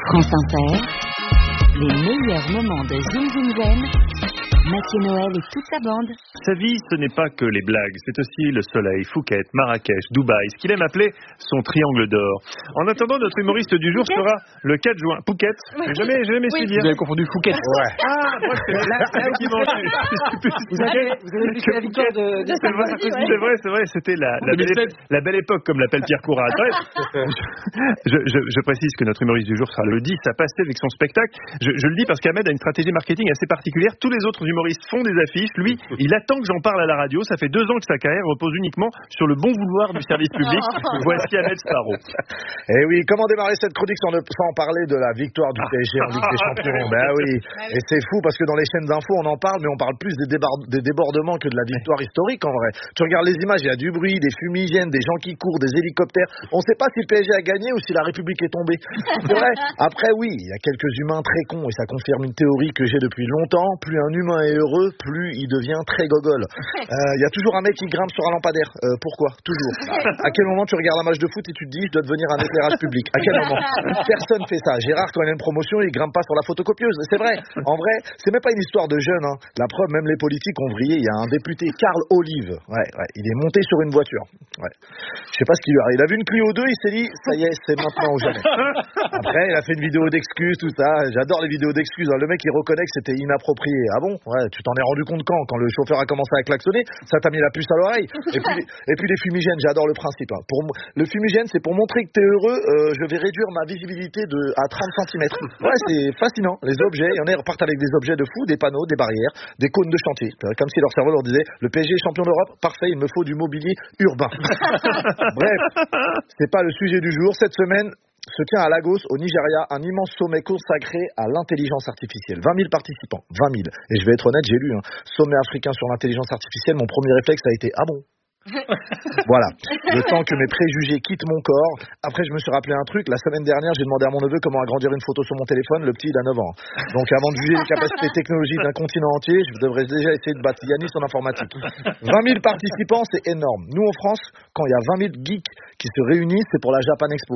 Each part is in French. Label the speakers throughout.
Speaker 1: France Inter, les meilleurs moments de Zoom Zoom Zen, Mathieu Noël et toute sa bande.
Speaker 2: Sa vie, ce n'est pas que les blagues, c'est aussi le soleil, Phuket, Marrakech, Dubaï, ce qu'il aime appeler son triangle d'or. En attendant, notre humoriste du jour sera le 4 juin. Phuket, j'ai jamais su dire.
Speaker 3: Vous avez confondu Phuket.
Speaker 2: Ouais. Ah, moi c'est effectivement.
Speaker 3: Vous avez vu la victoire de
Speaker 2: C'est vrai, c'était la belle époque, comme l'appelle Pierre Courade. Bref, je précise que notre humoriste du jour sera le 10 à passer avec son spectacle. Je le dis parce qu'Ahmed a une stratégie marketing assez particulière. Tous les autres humoristes font des affiches. Lui, il attend que j'en parle à la radio. Ça fait 2 ans que sa carrière repose uniquement sur le bon vouloir du service public. Voici Ahmed Sparrow.
Speaker 4: Et oui, comment démarrer cette chronique sans parler de la victoire du PSG en Ligue des Champions? Ben oui. Et c'est fou parce que dans les chaînes d'infos, on en parle, mais on parle plus des débordements que de la victoire historique en vrai. Tu regardes les images, il y a du bruit, des fumigènes, des gens qui courent, des hélicoptères. On sait pas si le PSG a gagné ou si la République est tombée. C'est vrai. Après, oui, il y a quelques humains très cons et ça confirme une théorie que j'ai depuis longtemps. Plus un humain est heureux, plus il devient très gogol. Il y a toujours un mec qui grimpe sur un lampadaire. Pourquoi? Toujours. À quel moment tu regardes un match de foot et tu te dis je dois devenir un éclairage public? À quel moment? Personne fait ça. Gérard, quand il a une promotion, il grimpe pas sur la photocopieuse. C'est vrai. En vrai, c'est même pas une histoire de jeunes. Hein. La preuve, même les politiques ont vrillé. Il y a un député, Karl Olive. Ouais. Il est monté sur une voiture. Ouais. Je sais pas ce qu'il lui arrive. Il a vu une Clio 2, il s'est dit ça y est, c'est maintenant ou jamais. Après, il a fait une vidéo d'excuses, tout ça. J'adore les vidéos d'excuses. Le mec, il reconnaît que c'était inapproprié. Ah bon? Ouais, tu t'en es rendu compte quand le chauffeur a commencé à klaxonner, ça t'a mis la puce à l'oreille. Et puis les fumigènes, j'adore le principe. Hein. Le fumigène, c'est pour montrer que t'es heureux, je vais réduire ma visibilité à 30 cm. Ouais, c'est fascinant. Les objets, il y en a, ils repartent avec des objets de fou, des panneaux, des barrières, des cônes de chantier. Comme si leur cerveau leur disait, le PSG est champion d'Europe, parfait, il me faut du mobilier urbain. Bref, c'est pas le sujet du jour. Cette semaine, se tient à Lagos, au Nigeria, un immense sommet consacré à l'intelligence artificielle. 20 000 participants. 20 000. Et je vais être honnête, j'ai lu un sommet africain sur l'intelligence artificielle. Mon premier réflexe a été « Ah bon ?» Voilà. Le temps que mes préjugés quittent mon corps. Après, je me suis rappelé un truc. La semaine dernière, j'ai demandé à mon neveu comment agrandir une photo sur mon téléphone. Le petit, il a 9 ans. Donc, avant de juger les capacités technologiques d'un continent entier, je devrais déjà essayer de battre Yanis en informatique. 20 000 participants, c'est énorme. Nous, en France, quand il y a 20 000 geeks qui se réunissent, c'est pour la Japan Expo.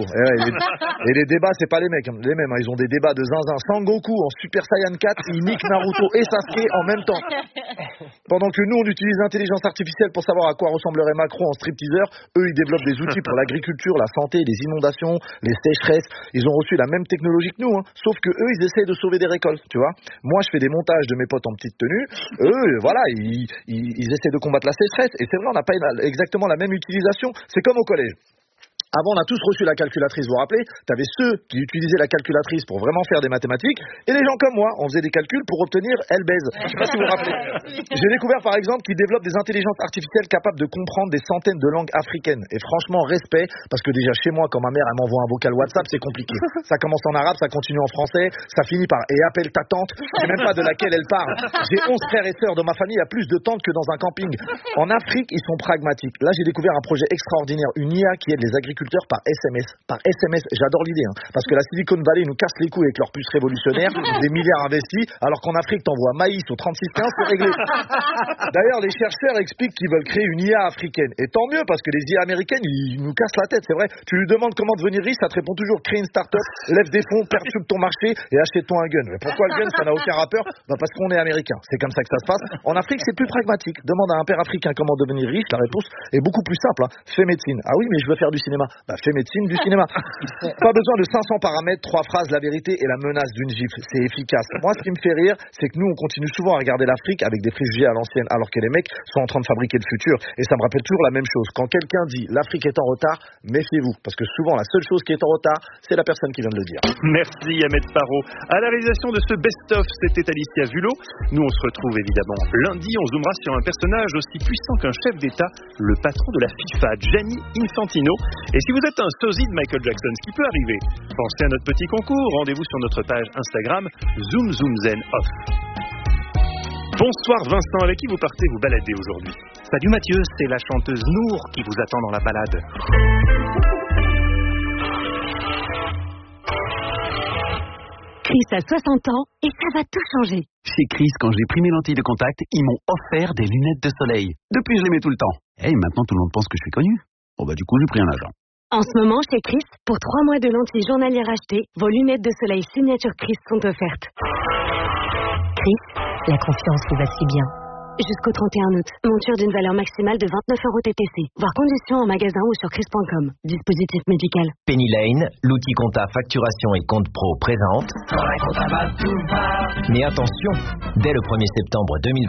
Speaker 4: Et les débats, c'est pas les mêmes. Ils ont des débats de zinzin. Sangoku en Super Saiyan 4, il nique Naruto et Sasuke en même temps. Pendant que nous, on utilise l'intelligence artificielle pour savoir à quoi ressemblerait Macron en stripteaseur, eux, ils développent des outils pour l'agriculture, la santé, les inondations, les sécheresses. Ils ont reçu la même technologie que nous, hein. Sauf que eux, ils essayent de sauver des récoltes, tu vois. Moi, je fais des montages de mes potes en petite tenue. Eux, voilà, ils essaient de combattre la sécheresse. Et c'est vrai, on n'a pas exactement la même utilisation. C'est comme au collège. Avant, on a tous reçu la calculatrice, vous vous rappelez? T'avais ceux qui utilisaient la calculatrice pour vraiment faire des mathématiques, et les gens comme moi, on faisait des calculs pour obtenir LBES. Je sais pas si vous vous rappelez. J'ai découvert par exemple qu'ils développent des intelligences artificielles capables de comprendre des centaines de langues africaines. Et franchement, respect, parce que déjà chez moi, quand ma mère elle m'envoie un vocal WhatsApp, c'est compliqué. Ça commence en arabe, ça continue en français, ça finit par et appelle ta tante, je sais même pas de laquelle elle parle. J'ai 11 frères et sœurs, dans ma famille, il y a plus de tantes que dans un camping. En Afrique, ils sont pragmatiques. Là, j'ai découvert un projet extraordinaire, une IA qui aide les agriculteurs par SMS. Par SMS, j'adore l'idée, hein, parce que la Silicon Valley nous casse les couilles avec leurs puces révolutionnaires, des milliards investis, alors qu'en Afrique, t'envoies maïs au 3615, c'est réglé. D'ailleurs, les chercheurs expliquent qu'ils veulent créer une IA africaine. Et tant mieux, parce que les IA américaines, ils nous cassent la tête, c'est vrai. Tu lui demandes comment devenir riche, ça te répond toujours crée une start-up, lève des fonds, perturbe ton marché et achète-toi un gun. Mais pourquoi le gun, ça n'a aucun rapport? Parce qu'on est américain. C'est comme ça que ça se passe. En Afrique, c'est plus pragmatique. Demande à un père africain comment devenir riche, la réponse est beaucoup plus simple. Hein. Fais médecine. Ah oui, mais je veux faire du cinéma. Fais médecine, du cinéma. Pas besoin de 500 paramètres, 3 phrases, la vérité et la menace d'une gifle. C'est efficace. Moi, ce qui me fait rire, c'est que nous, on continue souvent à regarder l'Afrique avec des préjugés à l'ancienne, alors que les mecs sont en train de fabriquer le futur. Et ça me rappelle toujours la même chose. Quand quelqu'un dit l'Afrique est en retard, méfiez-vous. Parce que souvent, la seule chose qui est en retard, c'est la personne qui vient de le dire.
Speaker 2: Merci Ahmed Sparrow. À la réalisation de ce best-of, c'était Alicia Vulot. Nous, on se retrouve évidemment lundi. On zoomera sur un personnage aussi puissant qu'un chef d'État, le patron de la FIFA, Gianni Infantino. Et si vous êtes un sosie de Michael Jackson, ce qui peut arriver, pensez à notre petit concours. Rendez-vous sur notre page Instagram Zoom Zoom Zen Off. Bonsoir Vincent, avec qui vous partez vous balader aujourd'hui?
Speaker 5: Salut Mathieu, c'est la chanteuse Nour qui vous attend dans la balade.
Speaker 1: Chris a 60 ans et ça va tout changer.
Speaker 6: Chez Chris, quand j'ai pris mes lentilles de contact, ils m'ont offert des lunettes de soleil. Depuis, je les mets tout le temps. Et maintenant, tout le monde pense que je suis connu. Bon, du coup, j'ai pris un agent.
Speaker 7: En ce moment, chez Chris, pour 3 mois de lentilles journalières achetées, vos lunettes de soleil signature Chris sont offertes.
Speaker 1: Chris, la confiance vous va si bien.
Speaker 7: Jusqu'au 31 août. Monture d'une valeur maximale de 29 € TTC. Voir conditions en magasin ou sur chris.com. Dispositif médical.
Speaker 8: Penny Lane, l'outil compta facturation et compte pro présente. Mais attention, dès le 1er septembre 2020,